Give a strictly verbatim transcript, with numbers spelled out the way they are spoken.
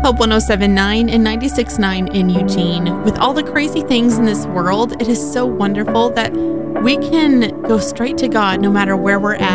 Hope one oh seven point nine and ninety-six point nine in Eugene. With all the crazy things in this world, it is so wonderful that we can go straight to God no matter where we're at.